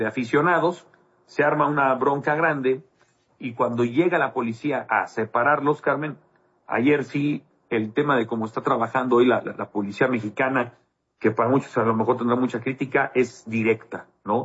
de aficionados, se arma una bronca grande y cuando llega la policía a separarlos, Carmen, ayer sí, el tema de cómo está trabajando hoy la policía mexicana, que para muchos a lo mejor tendrá mucha crítica, es directa, ¿no?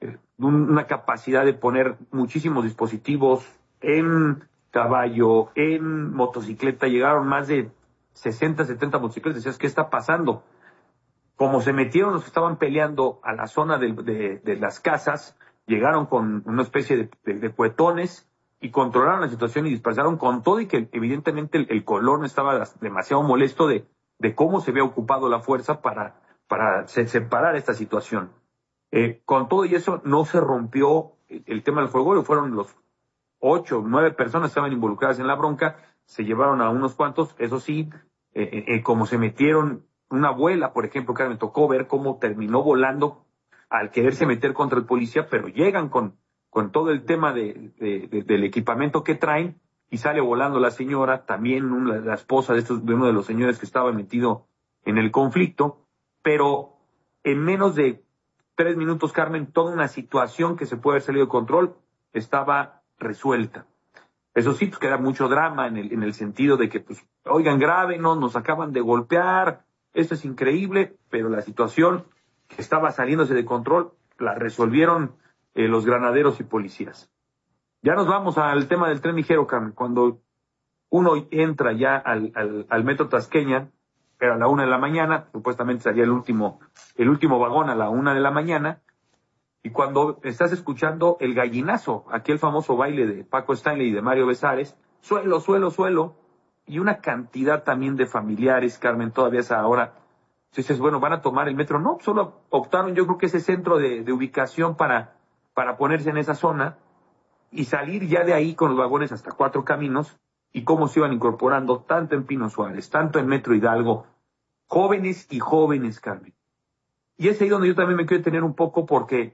Una capacidad de poner muchísimos dispositivos en caballo, en motocicleta, llegaron más de 60, 70 motocicletas, decías, ¿qué está pasando? Como se metieron los que estaban peleando a la zona de las casas, llegaron con una especie de cuetones y controlaron la situación y dispersaron con todo y que evidentemente el Colón estaba demasiado molesto de cómo se había ocupado la fuerza para separar esta situación. Con todo y eso no se rompió el tema del fuego, fueron los 8, 9 personas que estaban involucradas en la bronca, se llevaron a unos cuantos, eso sí, como se metieron, una abuela, por ejemplo, que me tocó ver cómo terminó volando al quererse meter contra el policía, pero llegan con todo el tema del equipamiento que traen y sale volando la señora, también la esposa de uno de los señores que estaba metido en el conflicto, pero en menos de 3 minutos, Carmen, toda una situación que se puede haber salido de control estaba resuelta. Eso sí, pues queda mucho drama en el sentido de que, pues, oigan, grábenos, nos acaban de golpear, esto es increíble, pero la situación que estaba saliéndose de control la resolvieron los granaderos y policías. Ya nos vamos al tema del tren ligero, Carmen. Cuando uno entra ya al metro Tasqueña, era a la 1 de la mañana, supuestamente salía el último vagón a la 1 de la mañana, y cuando estás escuchando el gallinazo, aquel famoso baile de Paco Stanley y de Mario Besares, suelo, suelo, suelo, y una cantidad también de familiares, Carmen, todavía es ahora. Dices, bueno, ¿van a tomar el metro? No, solo optaron, yo creo que ese centro de ubicación para ponerse en esa zona y salir ya de ahí con los vagones hasta 4 Caminos y cómo se iban incorporando tanto en Pino Suárez, tanto en Metro Hidalgo, jóvenes y jóvenes, Carmen. Y es ahí donde yo también me quiero detener un poco porque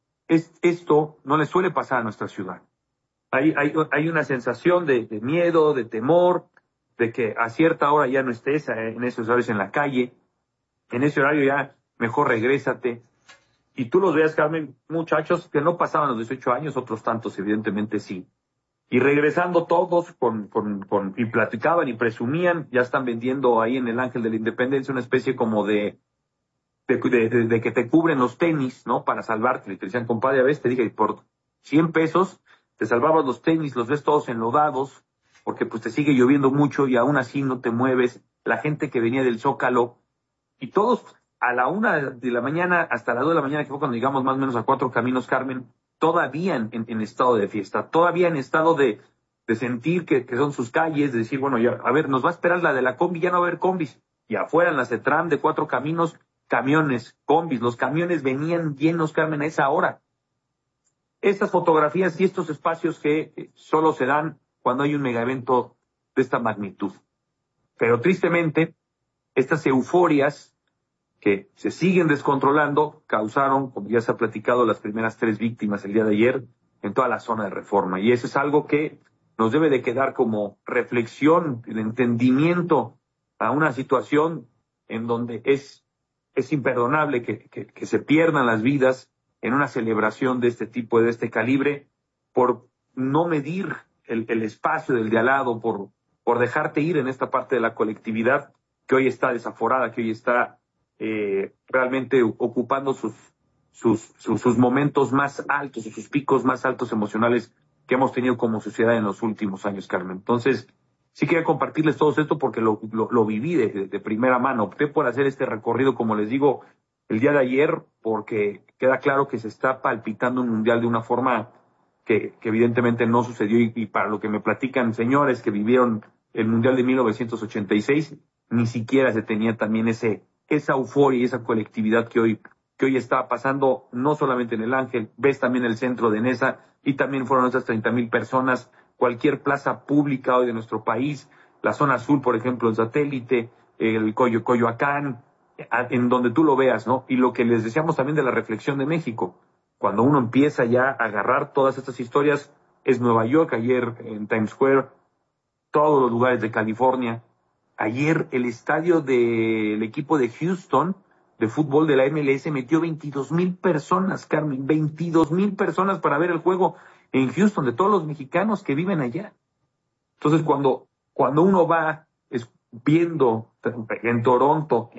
esto no le suele pasar a nuestra ciudad. Hay una sensación de miedo, de temor, de que a cierta hora ya no estés en esos horarios en la calle, en ese horario ya mejor regrésate. Y tú los veas, Carmen, muchachos que no pasaban los 18 años, otros tantos evidentemente sí. Y regresando todos y platicaban y presumían, ya están vendiendo ahí en el Ángel de la Independencia una especie como de que te cubren los tenis, ¿no? Para salvarte. Y te decían, compadre, a veces te dije, por 100 pesos te salvabas los tenis, los ves todos enlodados, porque pues te sigue lloviendo mucho y aún así no te mueves. La gente que venía del Zócalo, y todos a la 1 de la mañana hasta las 2 de la mañana, que fue cuando llegamos más o menos a 4 Caminos, Carmen, todavía en estado de fiesta, todavía en estado de sentir que son sus calles, de decir, bueno, ya, a ver, nos va a esperar la de la combi, ya no va a haber combis. Y afuera en la CETRAM de 4 Caminos, camiones, combis, los camiones venían llenos, Carmen, a esa hora. Estas fotografías y estos espacios que solo se dan cuando hay un megaevento de esta magnitud. Pero tristemente, estas euforias que se siguen descontrolando causaron, como ya se ha platicado, las primeras 3 víctimas el día de ayer en toda la zona de Reforma. Y eso es algo que nos debe de quedar como reflexión, de entendimiento a una situación en donde es imperdonable que se pierdan las vidas en una celebración de este tipo, de este calibre, por no medir el espacio del de al lado, por dejarte ir en esta parte de la colectividad que hoy está desaforada, que hoy está realmente ocupando sus momentos más altos, sus picos más altos emocionales que hemos tenido como sociedad en los últimos años, Carmen. Entonces, sí quería compartirles todo esto porque lo viví de primera mano. Opté por hacer este recorrido, como les digo, el día de ayer, porque queda claro que se está palpitando un mundial de una forma que evidentemente no sucedió y para lo que me platican señores que vivieron el mundial de 1986, ni siquiera se tenía también esa euforia y esa colectividad que hoy está pasando, no solamente en el Ángel, ves también el centro de Nesa y también fueron esas 30,000 personas, cualquier plaza pública hoy de nuestro país, la zona azul, por ejemplo, el Satélite, el Coyoacán, en donde tú lo veas, ¿no? Y lo que les decíamos también de la reflexión de México, cuando uno empieza ya a agarrar todas estas historias, es Nueva York, ayer en Times Square, todos los lugares de California. Ayer el estadio del equipo de Houston de fútbol de la MLS metió 22,000 personas, Carmen, 22,000 personas para ver el juego en Houston, de todos los mexicanos que viven allá. Entonces, cuando uno va viendo en Toronto,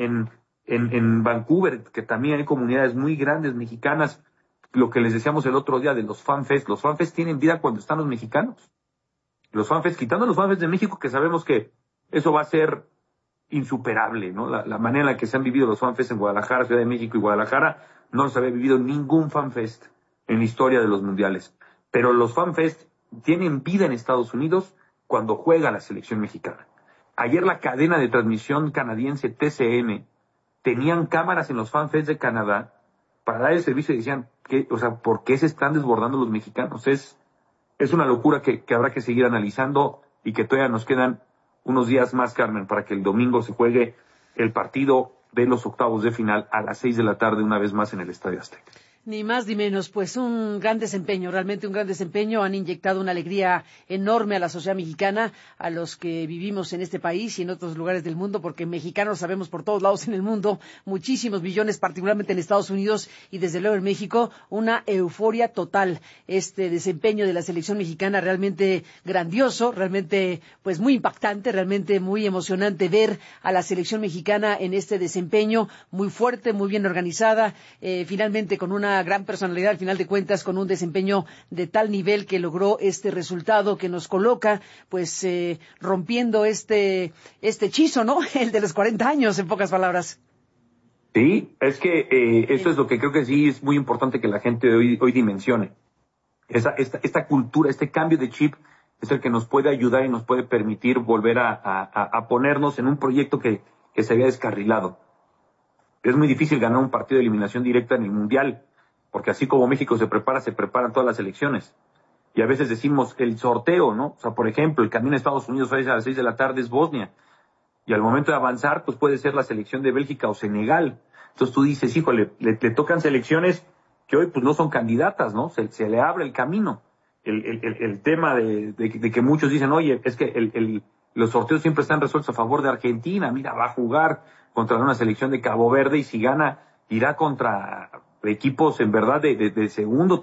en Vancouver, que también hay comunidades muy grandes mexicanas, lo que les decíamos el otro día de los fanfest tienen vida cuando están los mexicanos. Los fanfest, quitando los fanfest de México, que sabemos que eso va a ser insuperable, ¿no? La manera en la que se han vivido los fanfest en Guadalajara, Ciudad de México y Guadalajara, no se había vivido ningún fanfest en la historia de los mundiales. Pero los fanfest tienen vida en Estados Unidos cuando juega la selección mexicana. Ayer la cadena de transmisión canadiense TCN tenían cámaras en los fanfest de Canadá para dar el servicio y decían, ¿por qué se están desbordando los mexicanos? Es una locura que habrá que seguir analizando y que todavía nos quedan unos días más, Carmen, para que el domingo se juegue el partido de los octavos de final a las 6 de la tarde, una vez más en el Estadio Azteca. Ni más ni menos, pues un gran desempeño, realmente un gran desempeño. Han inyectado una alegría enorme a la sociedad mexicana, a los que vivimos en este país y en otros lugares del mundo, porque mexicanos sabemos por todos lados en el mundo, muchísimos millones, particularmente en Estados Unidos y desde luego en México, una euforia total. Este desempeño de la selección mexicana realmente grandioso, realmente pues muy impactante, realmente muy emocionante ver a la selección mexicana en este desempeño muy fuerte, muy bien organizada, finalmente con una gran personalidad, al final de cuentas, con un desempeño de tal nivel que logró este resultado que nos coloca, pues, rompiendo este hechizo, ¿no? El de los 40 años, en pocas palabras. Sí, es que eso es lo que creo que sí es muy importante que la gente hoy dimensione. Esta cultura, este cambio de chip es el que nos puede ayudar y nos puede permitir volver a ponernos en un proyecto que se había descarrilado. Es muy difícil ganar un partido de eliminación directa en el Mundial, porque así como México se preparan todas las selecciones. Y a veces decimos el sorteo, ¿no? O sea, por ejemplo, el camino a Estados Unidos a las 6 de la tarde es Bosnia. Y al momento de avanzar, pues puede ser la selección de Bélgica o Senegal. Entonces tú dices, híjole, le tocan selecciones que hoy pues no son candidatas, ¿no? Se le abre el camino. El tema de que muchos dicen, oye, es que los sorteos siempre están resueltos a favor de Argentina. Mira, va a jugar contra una selección de Cabo Verde y si gana, irá contra equipos en verdad de segundo,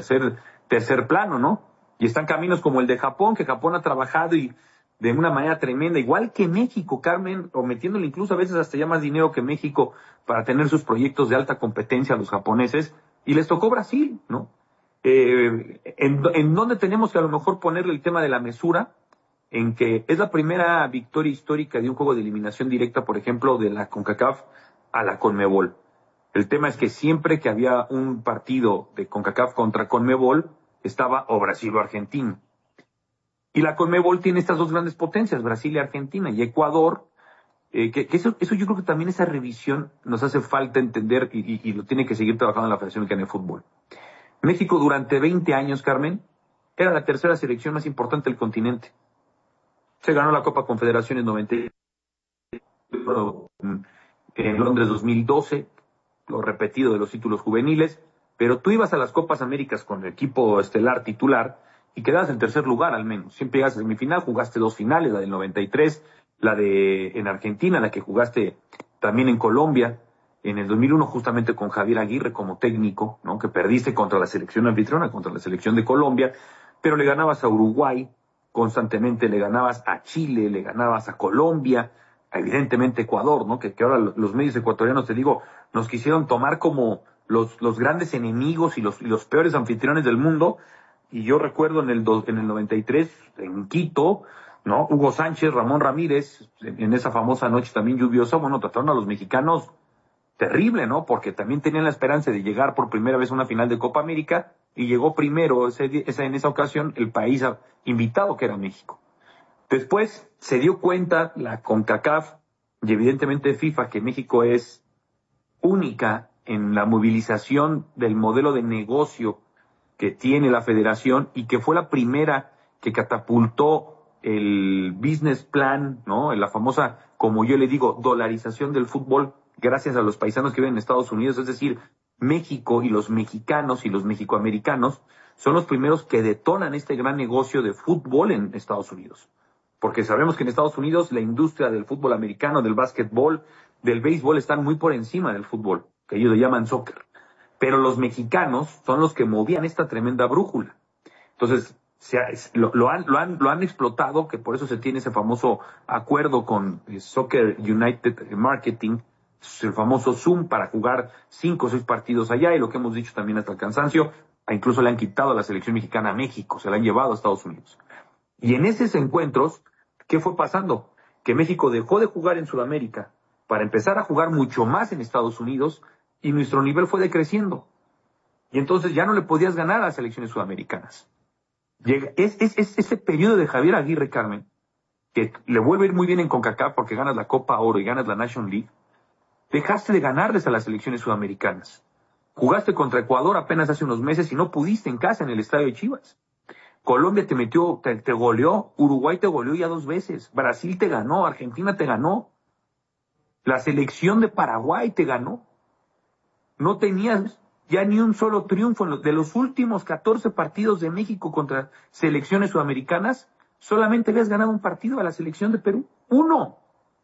tercer plano, ¿no? Y están caminos como el de Japón, que Japón ha trabajado y de una manera tremenda, igual que México, Carmen, o metiéndole incluso a veces hasta ya más dinero que México para tener sus proyectos de alta competencia a los japoneses, y les tocó Brasil, ¿no? En donde tenemos que a lo mejor ponerle el tema de la mesura, en que es la primera victoria histórica de un juego de eliminación directa, por ejemplo, de la CONCACAF a la CONMEBOL. El tema es que siempre que había un partido de CONCACAF contra CONMEBOL, estaba o Brasil o Argentina. Y la CONMEBOL tiene estas dos grandes potencias, Brasil y Argentina, y Ecuador, que eso yo creo que también esa revisión nos hace falta entender y lo tiene que seguir trabajando la Federación Mexicana de Fútbol. México durante 20 años, Carmen, era la tercera selección más importante del continente. Se ganó la Copa Confederaciones 90, en Londres 2012, lo repetido de los títulos juveniles, pero tú ibas a las Copas Américas con el equipo estelar titular y quedabas en tercer lugar al menos. Siempre llegas a semifinal, jugaste dos finales, la del 93, la de en Argentina, la que jugaste también en Colombia, en el 2001 justamente con Javier Aguirre como técnico, ¿no? Que perdiste contra la selección anfitriona, contra la selección de Colombia, pero le ganabas a Uruguay constantemente, le ganabas a Chile, le ganabas a Colombia, evidentemente Ecuador, ¿no? Que ahora los medios ecuatorianos, te digo, nos quisieron tomar como los grandes enemigos y los peores anfitriones del mundo. Y yo recuerdo en el 93, en Quito, ¿no? Hugo Sánchez, Ramón Ramírez, en esa famosa noche también lluviosa, bueno, trataron a los mexicanos terrible, ¿no? Porque también tenían la esperanza de llegar por primera vez a una final de Copa América y llegó primero en esa ocasión el país invitado, que era México. Después se dio cuenta la CONCACAF y evidentemente FIFA que México es única en la movilización del modelo de negocio que tiene la federación y que fue la primera que catapultó el business plan, ¿no? La famosa, como yo le digo, dolarización del fútbol gracias a los paisanos que viven en Estados Unidos. Es decir, México y los mexicanos y los mexicoamericanos son los primeros que detonan este gran negocio de fútbol en Estados Unidos. Porque sabemos que en Estados Unidos la industria del fútbol americano, del básquetbol, del béisbol están muy por encima del fútbol, que ellos le llaman soccer. Pero los mexicanos son los que movían esta tremenda brújula. Entonces, lo han explotado, que por eso se tiene ese famoso acuerdo con Soccer United Marketing, el famoso Zoom, para jugar 5 o 6 partidos allá, y lo que hemos dicho también hasta el cansancio, incluso le han quitado a la selección mexicana a México, se la han llevado a Estados Unidos. Y en esos encuentros, ¿qué fue pasando? Que México dejó de jugar en Sudamérica para empezar a jugar mucho más en Estados Unidos, y nuestro nivel fue decreciendo. Y entonces ya no le podías ganar a las selecciones sudamericanas. Es ese periodo de Javier Aguirre, Carmen, que le vuelve a ir muy bien en CONCACAF porque ganas la Copa Oro y ganas la National League. Dejaste de ganarles a las selecciones sudamericanas. Jugaste contra Ecuador apenas hace unos meses y no pudiste en casa en el estadio de Chivas. Colombia te metió, te goleó, Uruguay te goleó ya 2 veces, Brasil te ganó, Argentina te ganó, la selección de Paraguay te ganó. No tenías ya ni un solo triunfo. De los últimos 14 partidos de México contra selecciones sudamericanas, solamente habías ganado un partido a la selección de Perú. Uno.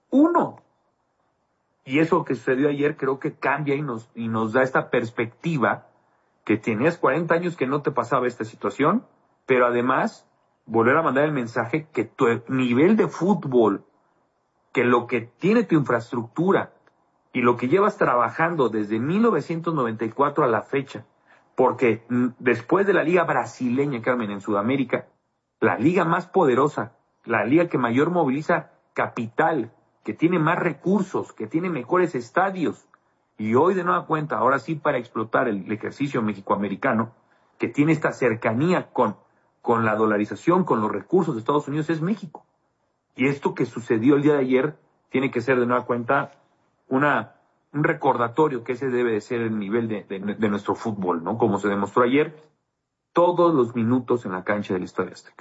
Y eso que sucedió ayer creo que cambia y nos da esta perspectiva que tenías 40 años que no te pasaba esta situación, pero además volver a mandar el mensaje que tu nivel de fútbol, que lo que tiene tu infraestructura y lo que llevas trabajando desde 1994 a la fecha, porque después de la liga brasileña, Carmen, en Sudamérica, la liga más poderosa, la liga que mayor moviliza capital, que tiene más recursos, que tiene mejores estadios, y hoy de nueva cuenta, ahora sí para explotar el ejercicio mexicoamericano, que tiene esta cercanía con la dolarización, con los recursos de Estados Unidos, es México. Y esto que sucedió el día de ayer tiene que ser de nueva cuenta un recordatorio que ese debe de ser el nivel de nuestro fútbol, ¿no? Como se demostró ayer, todos los minutos en la cancha del Estadio Azteca.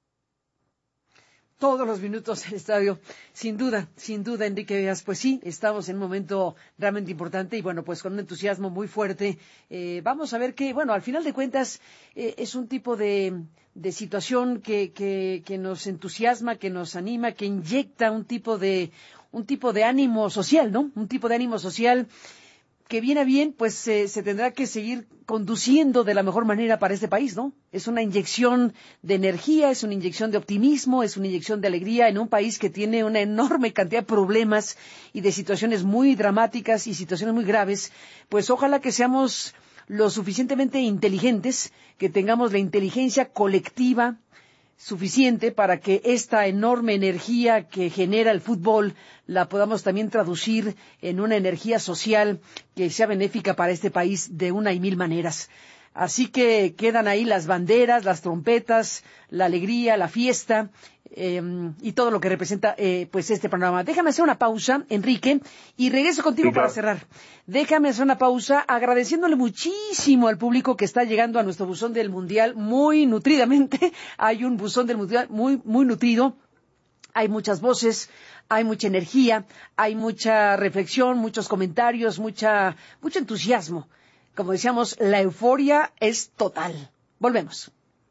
Todos los minutos en el estadio, sin duda, Enrique Veas, pues sí, estamos en un momento realmente importante y bueno, pues con un entusiasmo muy fuerte. Vamos a ver que, bueno, al final de cuentas es un tipo de situación que nos entusiasma, que nos anima, que inyecta un tipo de ánimo social, ¿no? Un tipo de ánimo social que viene a bien, pues se tendrá que seguir conduciendo de la mejor manera para este país, ¿no? Es una inyección de energía, es una inyección de optimismo, es una inyección de alegría en un país que tiene una enorme cantidad de problemas y de situaciones muy dramáticas y situaciones muy graves. Pues ojalá que seamos lo suficientemente inteligentes, que tengamos la inteligencia colectiva suficiente para que esta enorme energía que genera el fútbol la podamos también traducir en una energía social que sea benéfica para este país de una y mil maneras. Así que quedan ahí las banderas, las trompetas, la alegría, la fiesta y todo lo que representa pues este panorama. Déjame hacer una pausa, Enrique, y regreso contigo para cerrar. Déjame hacer una pausa agradeciéndole muchísimo al público que está llegando a nuestro buzón del Mundial muy nutridamente. Hay un buzón del Mundial muy nutrido. Hay muchas voces, hay mucha energía, hay mucha reflexión, muchos comentarios, mucho entusiasmo. Como decíamos, la euforia es total. Volvemos.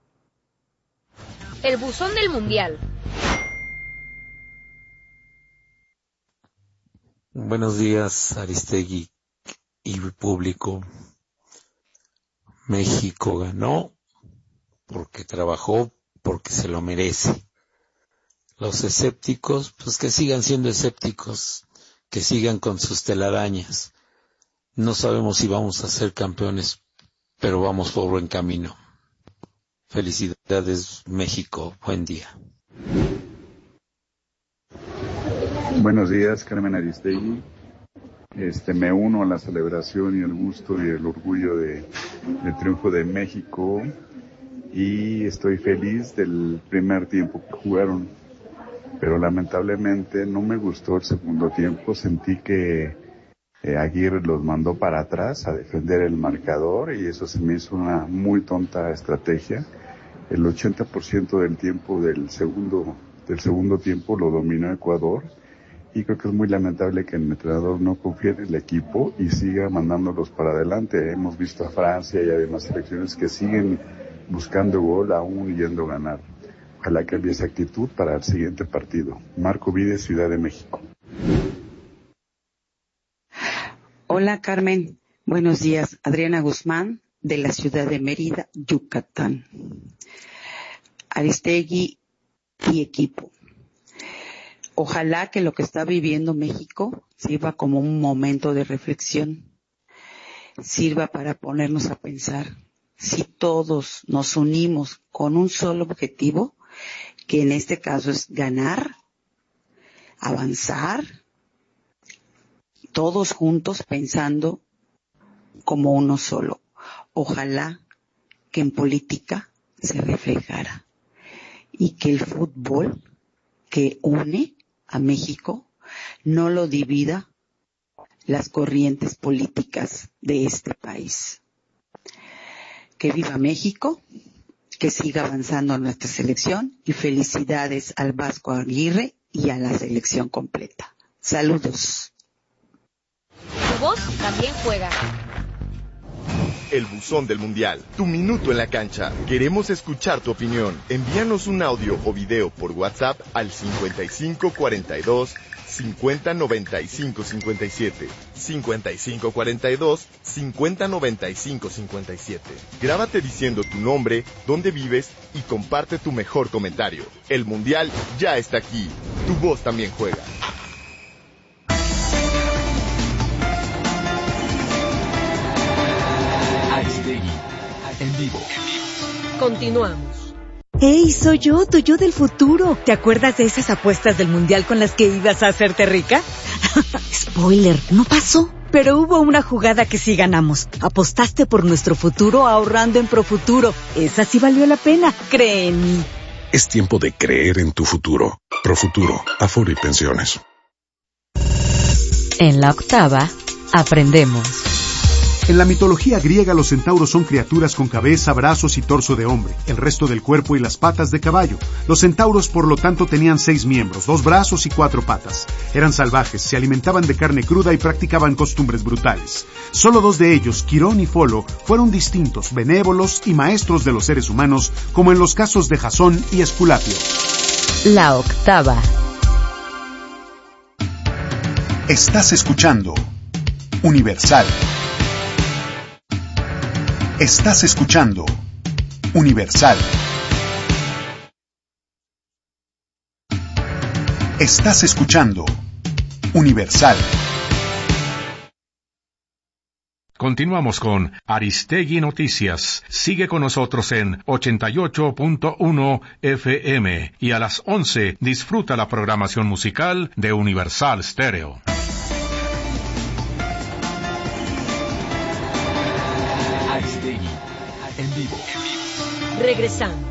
El buzón del Mundial. Buenos días, Aristegui y público. México ganó porque trabajó, porque se lo merece. Los escépticos, pues que sigan siendo escépticos, que sigan con sus telarañas. No sabemos si vamos a ser campeones, pero vamos por buen camino. Felicidades, México. Buen día. Buenos días, Carmen Aristegui. Me uno a la celebración y el gusto y el orgullo del triunfo de México y estoy feliz del primer tiempo que jugaron, pero lamentablemente no me gustó el segundo tiempo. Sentí que Aguirre los mandó para atrás a defender el marcador y eso se me hizo una muy tonta estrategia. El 80% del tiempo del segundo tiempo lo dominó Ecuador y creo que es muy lamentable que el entrenador no confíe en el equipo y siga mandándolos para adelante. Hemos visto a Francia y a demás selecciones que siguen buscando gol aún yendo a ganar. Ojalá cambie esa actitud para el siguiente partido. Marco Vides, Ciudad de México. Hola Carmen, buenos días. Adriana Guzmán, de la ciudad de Mérida, Yucatán. Aristegui y equipo. Ojalá que lo que está viviendo México sirva como un momento de reflexión, sirva para ponernos a pensar si todos nos unimos con un solo objetivo, que en este caso es ganar, avanzar, todos juntos pensando como uno solo. Ojalá que en política se reflejara y que el fútbol que une a México no lo divida las corrientes políticas de este país. Que viva México, que siga avanzando nuestra selección y felicidades al Vasco Aguirre y a la selección completa. Saludos. Tu voz también juega. El buzón del mundial, tu minuto en la cancha. Queremos escuchar tu opinión. Envíanos un audio o video por WhatsApp al 5542 5095 57. 5542 5095 57. Grábate diciendo tu nombre, dónde vives y comparte tu mejor comentario. El mundial ya está aquí. Tu voz también juega. En vivo. Continuamos. ¡Hey, soy yo, tu yo del futuro! ¿Te acuerdas de esas apuestas del mundial con las que ibas a hacerte rica? Spoiler, no pasó. Pero hubo una jugada que sí ganamos. Apostaste por nuestro futuro ahorrando en Profuturo. Esa sí valió la pena, cree en mí. Es tiempo de creer en tu futuro. Profuturo, Afore y Pensiones. En la octava, aprendemos. En la mitología griega, los centauros son criaturas con cabeza, brazos y torso de hombre, el resto del cuerpo y las patas de caballo. Los centauros, por lo tanto, tenían 6 miembros, 2 brazos y 4 patas. Eran salvajes, se alimentaban de carne cruda y practicaban costumbres brutales. Solo 2 de ellos, Quirón y Folo, fueron distintos, benévolos y maestros de los seres humanos, como en los casos de Jasón y Esculapio. La octava. Estás escuchando Universal. Estás escuchando Universal. Estás escuchando Universal. Continuamos con Aristegui Noticias. Sigue con nosotros en 88.1 FM y a las 11 disfruta la programación musical de Universal Stereo. En vivo. Regresamos.